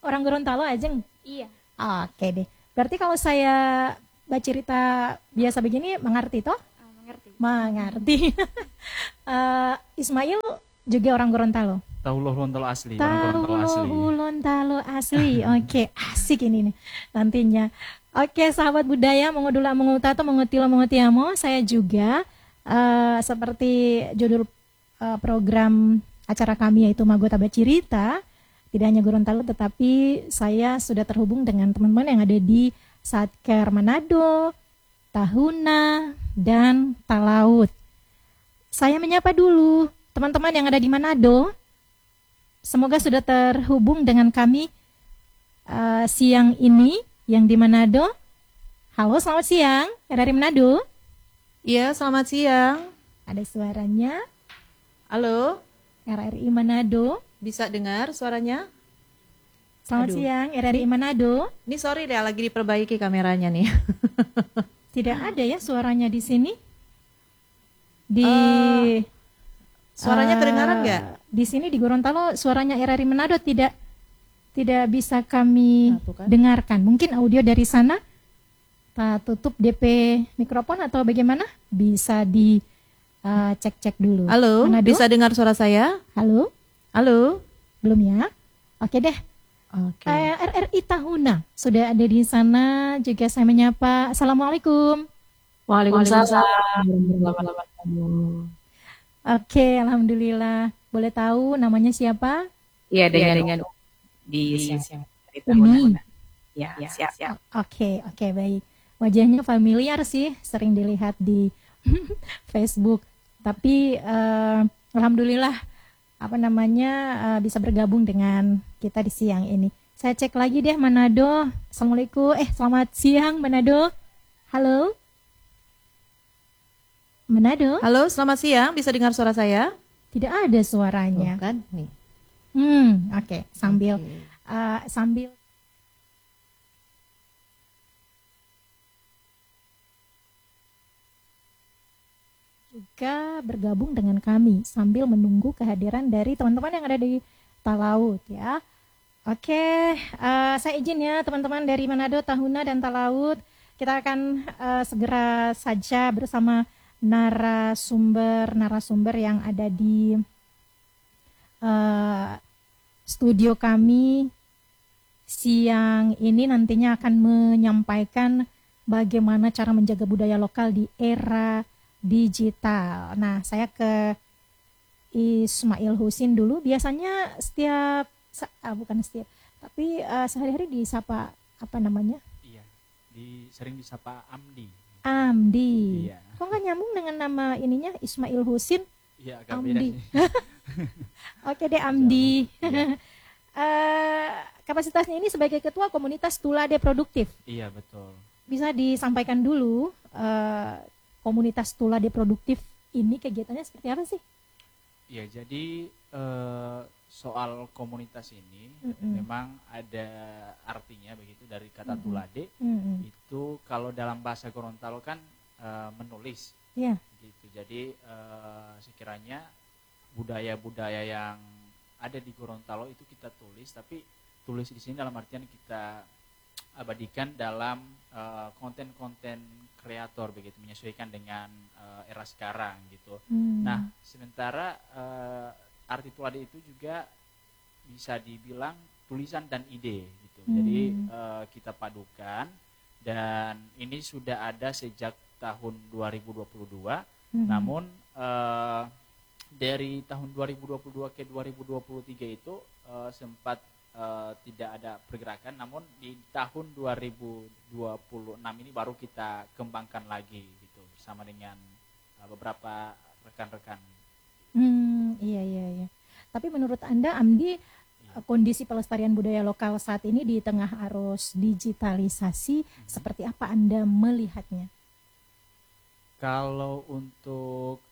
orang Gorontalo Ajeng? Iya. Oke deh. Berarti kalau saya baca cerita biasa begini mengerti toh? Mengerti. Mengerti. Ismail juga orang Gorontalo. Tahu Gorontalo asli, orang Tahu Gorontalo asli. Gorontalo asli. Oke, asik ini nih nantinya. Oke, sahabat budaya, mengodula mengutato mengutilo mengutiamo, saya juga seperti judul program acara kami yaitu Magota Bacirita, tidak hanya Gorontalo tetapi saya sudah terhubung dengan teman-teman yang ada di Satker Manado, Tahuna, dan Talaut. Saya menyapa dulu teman-teman yang ada di Manado. Semoga sudah terhubung dengan kami siang ini yang di Manado. Halo, selamat siang, dari Manado. Iya, selamat siang. Ada suaranya. Halo, RRI Manado. bisa dengar suaranya? Selamat Aduh. siang, RRI Manado. Ini sorry deh, lagi diperbaiki kameranya nih. Tidak ada ya suaranya di sini. Suaranya kedengaran nggak? Di sini di Gorontalo suaranya RRI Manado tidak bisa kami dengarkan. Mungkin audio dari sana Pak tutup DP mikrofon atau bagaimana? Bisa cek dulu. Halo, Manado? bisa dengar suara saya? Halo? Halo? Belum ya? Oke deh. Oke. RRI Tahuna sudah ada di sana, juga saya menyapa. Assalamualaikum. Waalaikumsalam. Oke, alhamdulillah. Boleh tahu namanya siapa? Iya, dengan di siang Umi. Ya, siap. Oke, baik. Wajahnya familiar sih, sering dilihat di Facebook. Tapi alhamdulillah bisa bergabung dengan kita di siang ini. Saya cek lagi deh Manado. Assalamualaikum. Selamat siang Manado. Halo. Manado. Halo, selamat siang. Bisa dengar suara saya? Tidak ada suaranya. Kan nih. Oke. Sambil juga bergabung dengan kami sambil menunggu kehadiran dari teman-teman yang ada di Talaut ya. Oke, saya izin ya teman-teman dari Manado, Tahuna, dan Talaut. Kita akan segera saja bersama narasumber yang ada di studio kami siang ini, nantinya akan menyampaikan bagaimana cara menjaga budaya lokal di era digital. Nah, saya ke Ismail Husin dulu. Biasanya sehari-hari disapa apa namanya? Iya, sering disapa Amdi. Amdi. Iya. Kok nggak nyambung dengan nama ininya Ismail Husin? Iya, agak Amdi. beda sih. Oke deh Amdi. Iya. Kapasitasnya ini sebagai ketua komunitas Tulade Produktif. Iya, betul. Bisa disampaikan dulu komunitas Tulade Produktif ini kegiatannya seperti apa sih? Iya, jadi soal komunitas ini memang ada artinya begitu dari kata tulade. Itu kalau dalam bahasa Gorontalo kan menulis. Iya. Gitu. Jadi sekiranya budaya-budaya yang ada di Gorontalo itu kita tulis, tapi tulis di sini dalam artian kita abadikan dalam konten-konten kreator begitu, menyesuaikan dengan era sekarang gitu. Nah, sementara arti tulade itu juga bisa dibilang tulisan dan ide gitu. Jadi kita padukan, dan ini sudah ada sejak tahun 2022. Namun dari tahun 2022 ke 2023 itu sempat tidak ada pergerakan, namun di tahun 2026 ini baru kita kembangkan lagi gitu bersama dengan beberapa rekan-rekan. Iya. Tapi menurut Anda Amdi, kondisi pelestarian budaya lokal saat ini di tengah arus digitalisasi seperti apa Anda melihatnya? Kalau untuk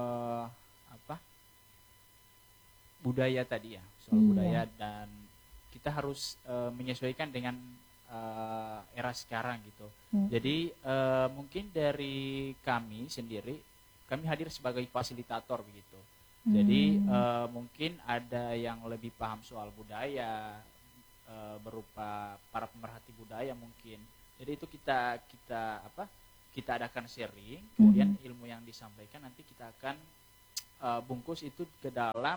budaya tadi ya, soal budaya, dan kita harus menyesuaikan dengan era sekarang gitu. Jadi mungkin dari kami sendiri, kami hadir sebagai fasilitator begitu. Jadi mungkin ada yang lebih paham soal budaya, berupa para pemerhati budaya mungkin. Jadi itu kita adakan sharing, kemudian ilmu yang disampaikan nanti kita akan bungkus itu ke dalam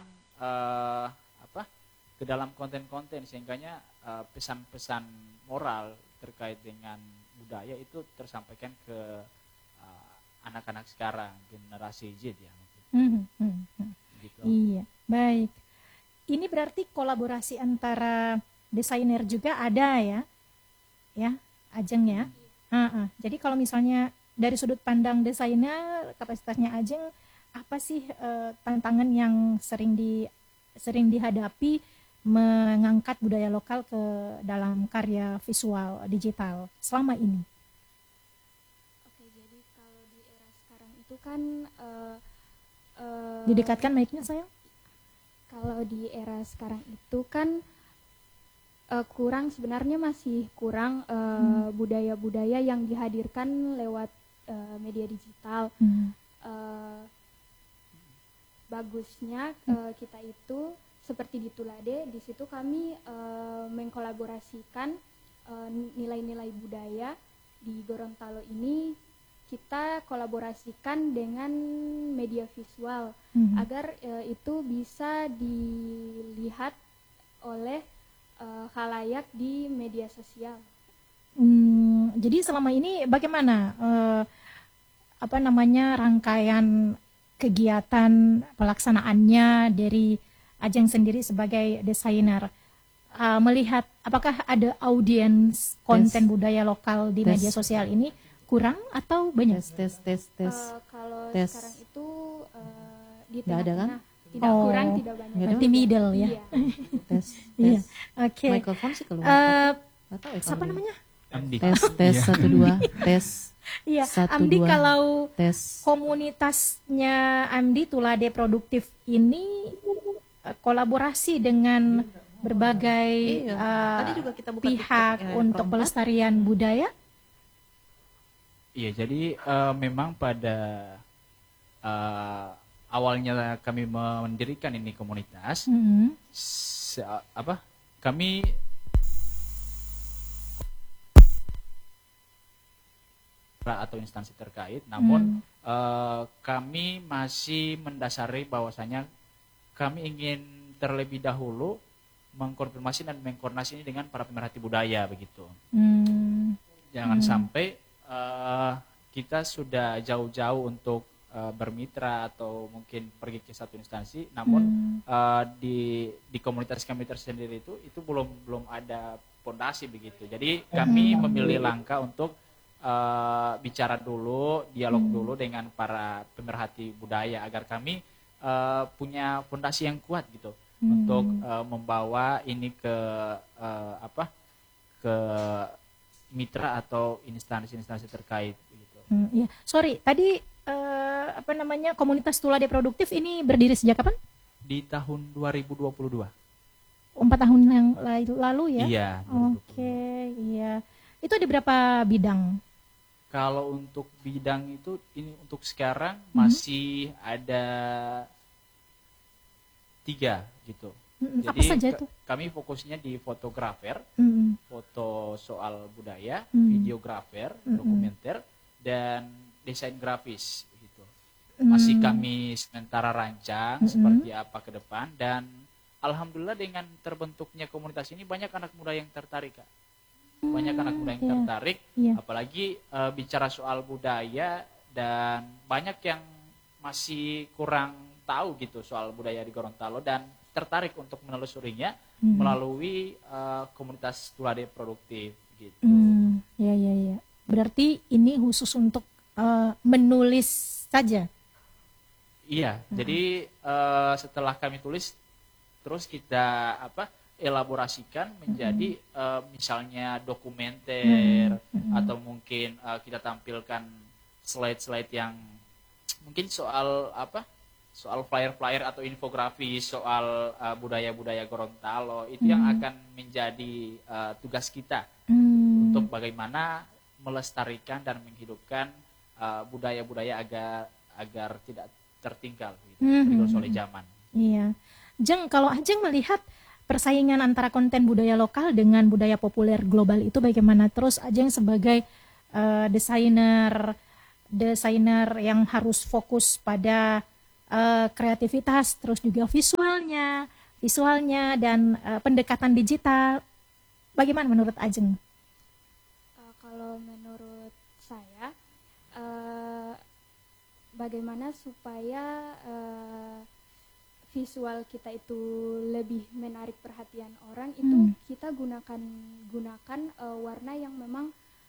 ke dalam konten-konten, sehingganya pesan-pesan moral terkait dengan budaya itu tersampaikan ke anak-anak sekarang, generasi Z ya. Gitu. Iya, baik. Ini berarti kolaborasi antara desainer juga ada ya, Ajeng ya. Jadi kalau misalnya dari sudut pandang desainer, kapasitasnya Ajeng, apa sih tantangan yang sering dihadapi mengangkat budaya lokal ke dalam karya visual digital selama ini? Oke, jadi kalau di era sekarang itu kan Didekatkan mic-nya sayang. kalau di era sekarang itu kan sebenarnya masih kurang budaya-budaya yang dihadirkan lewat media digital. Bagusnya kita itu seperti di Tulade, di situ kami mengkolaborasikan nilai-nilai budaya di Gorontalo ini. Kita kolaborasikan dengan media visual agar itu bisa dilihat oleh khalayak di media sosial. Jadi selama ini bagaimana rangkaian kegiatan pelaksanaannya dari Ajeng sendiri sebagai desainer, melihat apakah ada audiens konten budaya lokal di media sosial ini kurang atau banyak? Tes. Kalau Tes. sekarang itu di Nggak ada kan? tengah-tengah, tidak kurang, tidak banyak. Nggak ada. Berarti middle ya. Iya. Tes. Iya. Oke. Mikrofon sih keluar. Nggak tahu ya Siapa kalau namanya? Amdi. Tes 1 2 tes. Iya, 1, Amdi 2, kalau tes. komunitasnya Amdi Tulade Produktif ini kolaborasi dengan berbagai Tadi juga kita buka pihak TikTok, untuk perempat. pelestarian budaya. Iya, jadi memang pada awalnya kami mendirikan ini komunitas, kami atau instansi terkait, namun kami masih mendasari bahwasanya kami ingin terlebih dahulu mengkonfirmasi dan mengkoordinasi ini dengan para pemerhati budaya begitu. Jangan sampai kita sudah jauh-jauh untuk bermitra atau mungkin pergi ke satu instansi, namun di komunitas kami tersendiri itu belum ada fondasi begitu. Jadi kami memilih langkah untuk bicara dulu, dialog dulu dengan para pemerhati budaya agar kami punya fondasi yang kuat gitu untuk membawa ini ke ke mitra atau instansi-instansi terkait gitu. Ya, sorry, tadi komunitas Tulade Produktif ini berdiri sejak kapan? Di tahun 2022. 4 tahun yang lalu ya? Iya. Oke, iya. Itu di berapa bidang? Kalau untuk bidang itu, ini untuk sekarang masih ada 3 gitu. Apa saja itu? Kami fokusnya di fotografer, foto soal budaya, videografer, dokumenter, dan desain grafis gitu. Masih kami sementara rancang seperti apa ke depan, dan alhamdulillah dengan terbentuknya komunitas ini banyak anak muda yang tertarik, Kak. Banyak anak muda yang tertarik, apalagi bicara soal budaya, dan banyak yang masih kurang tahu gitu soal budaya di Gorontalo dan tertarik untuk menelusurinya melalui komunitas Tulade Produktif gitu. Ya. Berarti ini khusus untuk menulis saja? Iya, jadi setelah kami tulis, terus kita elaborasikan menjadi misalnya dokumenter atau mungkin kita tampilkan slide-slide yang mungkin soal flyer-flyer atau infografis soal budaya-budaya Gorontalo, itu yang akan menjadi tugas kita untuk bagaimana melestarikan dan menghidupkan budaya-budaya agar tidak tertinggal gitu, terus oleh zaman. Iya, Jeng, kalau Ajeng melihat persaingan antara konten budaya lokal dengan budaya populer global itu bagaimana? Terus Ajeng sebagai desainer yang harus fokus pada kreativitas, terus juga visualnya dan pendekatan digital. Bagaimana menurut Ajeng? Kalau menurut saya, bagaimana supaya visual kita itu lebih menarik perhatian orang, itu kita gunakan warna yang memang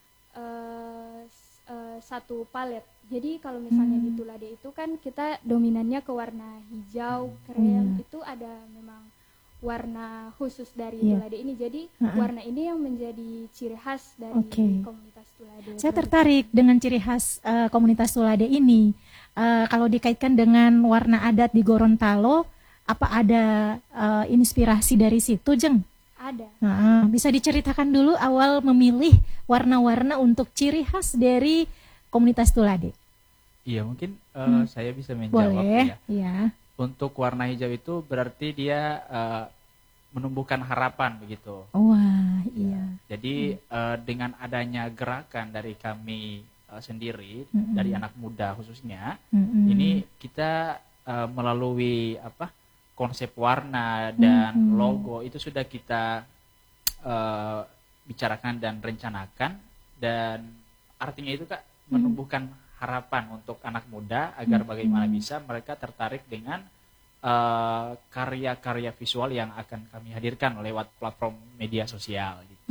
satu palet. Jadi kalau misalnya di Tulade itu kan kita dominannya ke warna hijau, krem, itu ada memang warna khusus dari Tulade ini. Jadi warna ini yang menjadi ciri khas dari komunitas Tulade. Saya tertarik dengan ciri khas komunitas Tulade ini. Kalau dikaitkan dengan warna adat di Gorontalo, apa ada inspirasi dari situ, Jeng? Ada. Bisa diceritakan dulu awal memilih warna-warna untuk ciri khas dari komunitas Tulade? Iya, mungkin saya bisa menjawab. Boleh, ya. Iya. Untuk warna hijau itu berarti dia menumbuhkan harapan begitu. Wah, iya. Jadi dengan adanya gerakan dari kami sendiri, dari anak muda khususnya, ini kita melalui konsep warna dan logo itu sudah kita bicarakan dan rencanakan, dan artinya itu Kak menumbuhkan harapan untuk anak muda agar bagaimana bisa mereka tertarik dengan karya-karya visual yang akan kami hadirkan lewat platform media sosial gitu.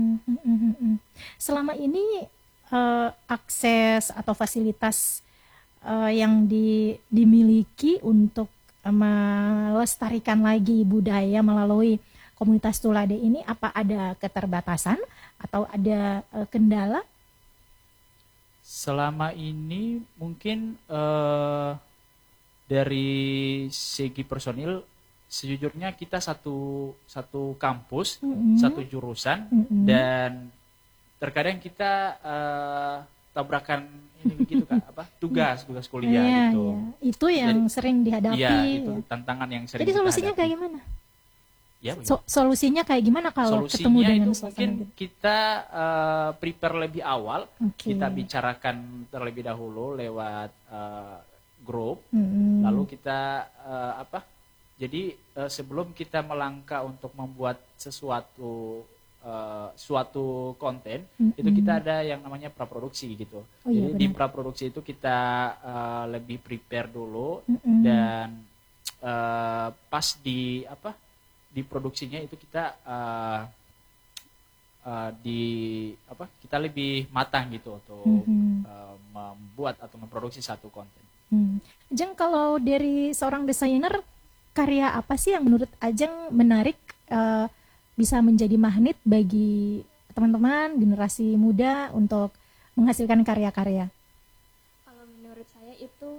Selama ini akses atau fasilitas yang dimiliki untuk melestarikan lagi budaya melalui komunitas Tulade ini, apa ada keterbatasan atau ada kendala? Selama ini mungkin dari segi personil, sejujurnya kita satu kampus, satu jurusan, dan terkadang kita tabrakan ini begitu Kak, tugas kuliah gitu. Iya. Itu yang sering dihadapi. Iya, itu tantangan yang sering. Jadi solusinya hadapi. kayak gimana? Ya, solusinya kayak gimana kalau ketemu solusinya dengan itu mungkin gitu? kita prepare lebih awal, kita bicarakan terlebih dahulu lewat grup, lalu kita jadi sebelum kita melangkah untuk membuat suatu konten, itu kita ada yang namanya praproduksi gitu. Jadi di praproduksi itu kita lebih prepare dulu, dan pas di produksinya itu kita kita lebih matang gitu untuk membuat atau memproduksi satu konten. Ajeng, kalau dari seorang desainer, karya apa sih yang menurut Ajeng menarik, bisa menjadi magnet bagi teman-teman generasi muda untuk menghasilkan karya-karya? Kalau menurut saya itu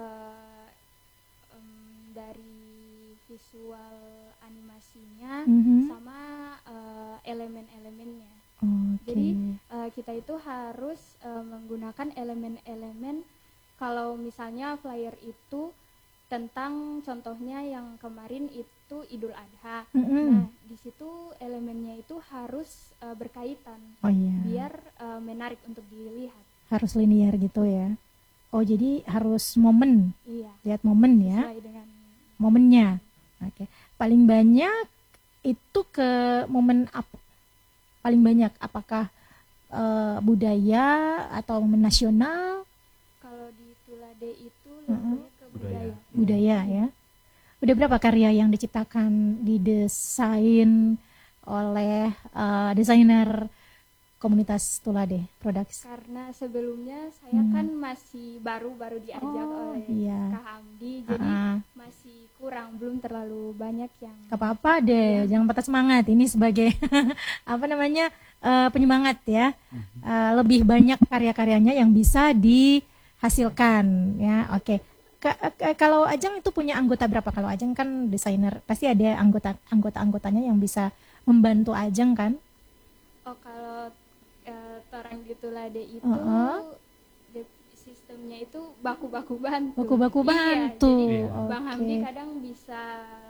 dari visual animasinya sama elemen-elemennya. Jadi kita itu harus menggunakan elemen-elemen. Kalau misalnya flyer itu tentang contohnya yang kemarin itu Idul Adha. Nah, di situ elemennya itu harus berkaitan, biar menarik untuk dilihat. Harus linear gitu ya. Oh, jadi harus momen. Iya. Lihat momen ya. Sesuai dengan momennya. Oke. Paling banyak itu ke momen apa? Paling banyak apakah budaya atau momen nasional? Kalau di Tulade itu lebih ke budaya. Budaya ya. Udah berapa karya yang diciptakan, didesain oleh desainer komunitas Tulade Production? Karena sebelumnya saya kan masih baru diajak oleh Kak Hamdi, jadi masih kurang, belum terlalu banyak yang. Gak apa-apa deh, jangan patah semangat. Ini sebagai penyemangat ya. Lebih banyak karya-karyanya yang bisa dihasilkan ya. Oke. Kalau Ajeng itu punya anggota berapa? Kalau Ajeng kan desainer, pasti ada anggotanya yang bisa membantu Ajeng kan? Oh, kalau orang di Tulade itu sistemnya itu baku-baku bantu. Baku-baku bantu. Iya, jadi Bang Hamdi kadang bisa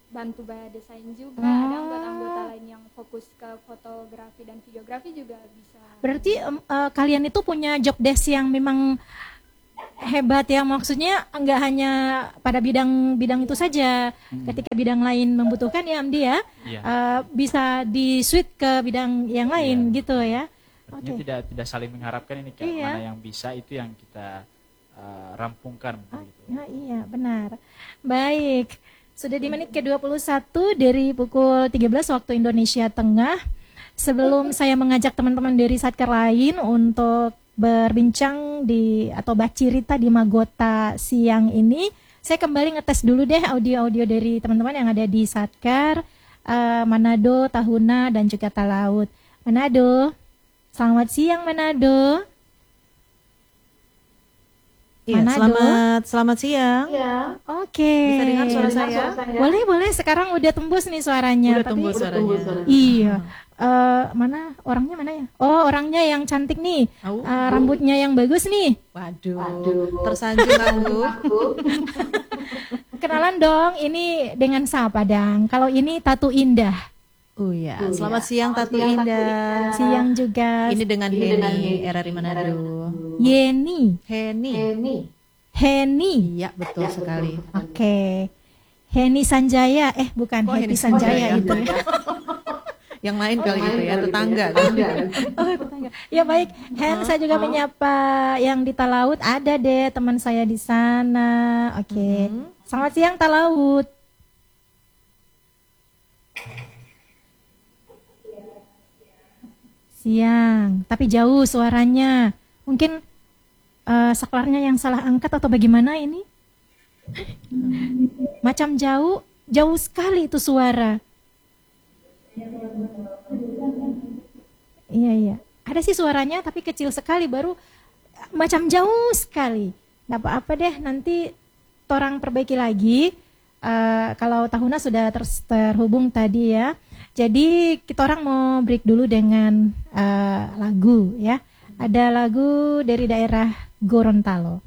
bantu desain juga, ada anggota-anggota lain yang fokus ke fotografi dan videografi juga bisa. Berarti kalian itu punya job desk yang memang hebat ya, maksudnya enggak hanya pada bidang itu saja. Ketika bidang lain membutuhkan ya Amdi ya, bisa di switch ke bidang yang lain gitu ya. Artinya tidak saling mengharapkan ini kayak mana yang bisa itu yang kita rampungkan begitu. Iya benar. Baik, sudah di menit ke-21 dari pukul 13 waktu Indonesia Tengah. Sebelum saya mengajak teman-teman dari Satker lain untuk berbincang atau bercerita di Magota siang ini, saya kembali ngetes dulu deh audio-audio dari teman-teman yang ada di Satker, Manado, Tahuna, dan juga Talaut. Manado, selamat siang Manado. Iya, selamat siang. Ya. Oke. Bisa dengar suara saya? Boleh. Sekarang udah tembus nih suaranya. Udah tembus suaranya. Iya. Mana orangnya mana ya? Oh, orangnya yang cantik nih. Rambutnya yang bagus nih. Waduh. Tersanjung aku. Kenalan dong. Ini dengan siapa Dang? Kalau ini Tatu Indah. Oh ya, selamat siang Tatu Indah. Siang juga. Ini dengan Heni, RRI Manado. Heni. Iya, betul sekali. Oke. Heni Sanjaya. Bukan Heni Sanjaya itu. Yang lain kali gitu ya, tetangga kan. Tetangga. Ya baik, saya juga menyapa yang di Talaut. Ada deh teman saya di sana. Oke. Selamat siang Talaut. Siang, tapi jauh suaranya. Mungkin saklarnya yang salah angkat atau bagaimana ini? Macam jauh sekali itu suara. Iya. Ada sih suaranya tapi kecil sekali, baru macam jauh sekali. Nggak apa-apa deh, nanti torang perbaiki lagi. Kalau Tahuna sudah terhubung tadi ya. Jadi kita orang mau break dulu dengan lagu ya. Ada lagu dari daerah Gorontalo.